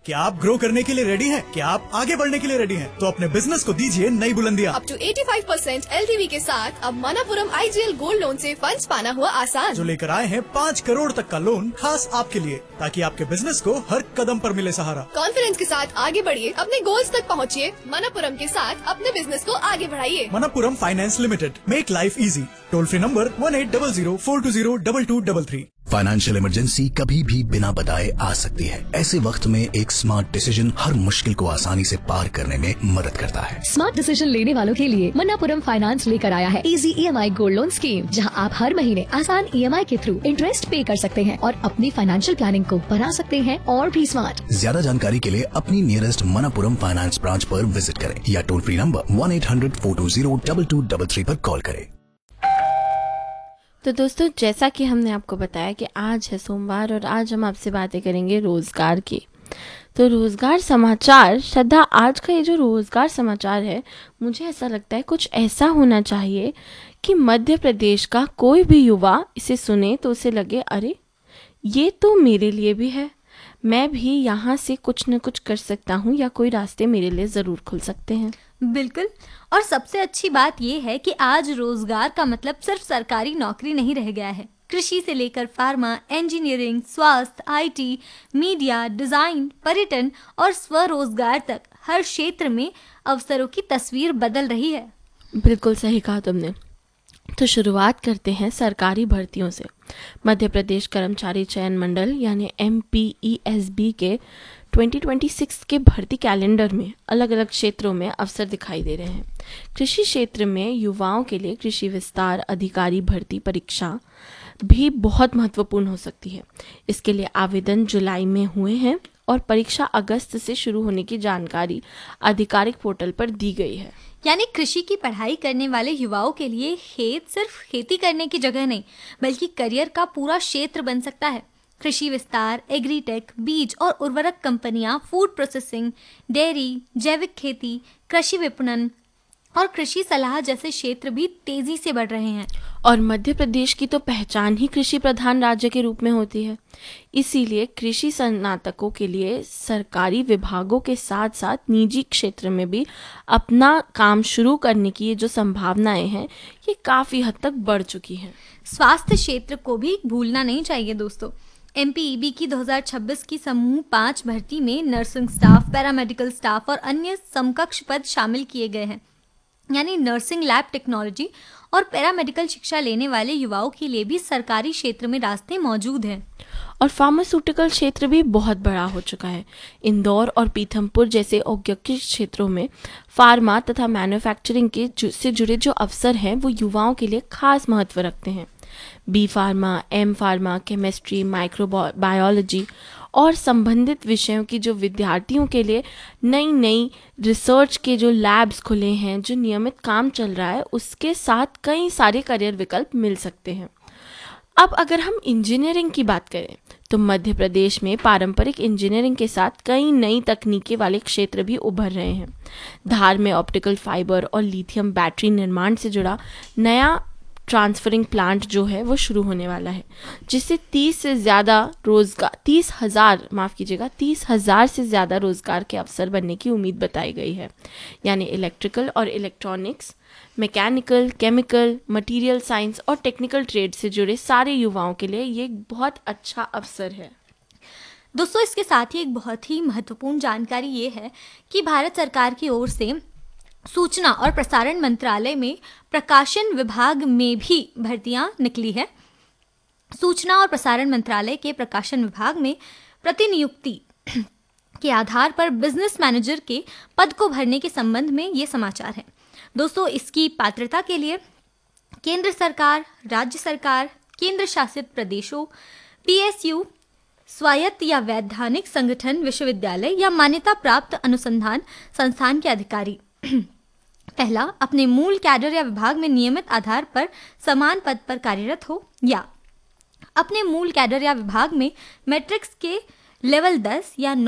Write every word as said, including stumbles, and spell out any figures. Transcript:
क्या आप ग्रो करने के लिए रेडी हैं? क्या आप आगे बढ़ने के लिए रेडी हैं? तो अपने बिजनेस को दीजिए नई बुलंदियां। अप टू पचासी परसेंट एलटीवी के साथ अब मनापुरम आईजीएल गोल्ड लोन से फंड्स पाना हुआ आसान। जो लेकर आए हैं पाँच करोड़ तक का लोन खास आपके लिए, ताकि आपके बिजनेस को हर कदम पर मिले सहारा। कॉन्फिडेंस के साथ आगे बढ़िए, अपने गोल्स तक पहुँचिए। मनापुरम के साथ अपने बिजनेस को आगे बढ़ाइए। Manappuram finance limited, make life easy. Toll free number one eight double zero four to zero double two double three. Financial emergency कभी भी बिना बताए आ सकती है। ऐसे वक्त में एक स्मार्ट डिसीजन हर मुश्किल को आसानी से पार करने में मदद करता है। स्मार्ट डिसीजन लेने वालों के लिए मन्नापुरम फाइनेंस लेकर आया है easy EMI gold loan scheme, जहां आप हर महीने आसान ईएमआई के थ्रू इंटरेस्ट पे कर सकते हैं और अपनी फाइनेंशियल प्लानिंग को बना सकते हैं और भी स्मार्ट। ज्यादा जानकारी के लिए अपनी नियरेस्ट मन्नापुरम फाइनेंस ब्रांच पर विजिट करें या toll free number one eight hundred four to zero double two double three पर कॉल करें। तो दोस्तों, जैसा कि हमने आपको बताया कि आज है सोमवार और आज हम आपसे बातें करेंगे रोज़गार की। तो रोज़गार समाचार, श्रद्धा, आज का ये जो रोज़गार समाचार है, मुझे ऐसा लगता है कुछ ऐसा होना चाहिए कि मध्य प्रदेश का कोई भी युवा इसे सुने तो उसे लगे, अरे ये तो मेरे लिए भी है, मैं भी यहाँ से कुछ न कुछ कर सकता हूँ या कोई रास्ते मेरे लिए ज़रूर खुल सकते हैं। बिल्कुल। और सबसे अच्छी बात यह है कि आज रोजगार का मतलब सिर्फ सरकारी नौकरी नहीं रह गया है। कृषि से लेकर फार्मा, इंजीनियरिंग, स्वास्थ्य, आईटी, मीडिया, डिजाइन, पर्यटन और स्वरोजगार तक हर क्षेत्र में अवसरों की तस्वीर बदल रही है। बिल्कुल सही कहा तुमने। तो शुरुआत करते हैं सरकारी भर्तियों से। मध्य प्रदेश कर्मचारी चयन मंडल यानी M P E S B के दो हज़ार छब्बीस के भर्ती कैलेंडर में अलग अलग क्षेत्रों में अवसर दिखाई दे रहे हैं। कृषि क्षेत्र में युवाओं के लिए कृषि विस्तार अधिकारी भर्ती परीक्षा भी बहुत महत्वपूर्ण हो सकती है। इसके लिए आवेदन जुलाई में हुए हैं और परीक्षा अगस्त से शुरू होने की जानकारी आधिकारिक पोर्टल पर दी गई है। यानी कृषि की पढ़ाई करने वाले युवाओं के लिए खेत सिर्फ खेती करने की जगह नहीं, बल्कि करियर का पूरा क्षेत्र बन सकता है। कृषि विस्तार, एग्रीटेक, बीज और उर्वरक कंपनियां, फूड प्रोसेसिंग, डेयरी, जैविक खेती, कृषि विपणन और कृषि सलाह जैसे क्षेत्र भी तेजी से बढ़ रहे हैं। और मध्य प्रदेश की तो पहचान ही कृषि प्रधान राज्य के रूप में होती है। इसीलिए कृषि स्नातकों के लिए सरकारी विभागों के साथ साथ निजी क्षेत्र में भी अपना काम शुरू करने की ये जो संभावनाएं हैं, ये काफ़ी हद तक बढ़ चुकी हैं। स्वास्थ्य क्षेत्र को भी भूलना नहीं चाहिए दोस्तों। एम पी ई बी की दो हज़ार छब्बीस की समूह पाँच भर्ती में नर्सिंग स्टाफ, पैरामेडिकल स्टाफ और अन्य समकक्ष पद शामिल किए गए हैं। यानी नर्सिंग लैब टेक्नोलॉजी और पैरामेडिकल शिक्षा लेने वाले युवाओं के लिए भी सरकारी क्षेत्र में रास्ते मौजूद हैं। और फार्मास्यूटिकल क्षेत्र भी बहुत बड़ा हो चुका है। इंदौर और पीथमपुर जैसे औद्योगिक क्षेत्रों में फार्मा तथा मैन्युफैक्चरिंग के जु, से जुड़े जो अवसर हैं, वो युवाओं के लिए खास महत्व रखते हैं। B pharma, M pharma, chemistry, microbiology और संबंधित विषयों की जो विद्यार्थियों के लिए नई नई रिसर्च के जो लैब्स खुले हैं, जो नियमित काम चल रहा है, उसके साथ कई सारे करियर विकल्प मिल सकते हैं। अब अगर हम इंजीनियरिंग की बात करें तो मध्य प्रदेश में पारंपरिक इंजीनियरिंग के साथ कई नई तकनीकी वाले क्षेत्र भी उभर रहे हैं। धार में ऑप्टिकल फाइबर और लिथियम बैटरी निर्माण से जुड़ा नया ट्रांसफरिंग प्लांट जो है वो शुरू होने वाला है, जिससे तीस से ज़्यादा रोजगार तीस हज़ार माफ़ कीजिएगा तीस हज़ार से ज़्यादा रोजगार के अवसर बनने की उम्मीद बताई गई है। यानी इलेक्ट्रिकल और electronics, mechanical, chemical, material science और टेक्निकल ट्रेड से जुड़े सारे युवाओं के लिए ये एक बहुत अच्छा अवसर है। दोस्तों, इसके साथ ही एक बहुत ही महत्वपूर्ण जानकारी ये है कि भारत सरकार की ओर से सूचना और प्रसारण मंत्रालय में प्रकाशन विभाग में भी भर्तियां निकली है। सूचना और प्रसारण मंत्रालय के प्रकाशन विभाग में प्रतिनियुक्ति के आधार पर बिजनेस मैनेजर के पद को भरने के संबंध में ये समाचार है। दोस्तों, इसकी पात्रता के लिए केंद्र सरकार, राज्य सरकार, केंद्र शासित प्रदेशों, पी एस यू, स्वायत्त या वैधानिक संगठन, विश्वविद्यालय या मान्यता प्राप्त अनुसंधान संस्थान के अधिकारी पहला, अपने मूल कैडर या विभाग में नियमित आधार पर समान पद पर कार्यरत हो, या अपने मूल कैडर या विभाग में मैट्रिक्स के लेवल दस या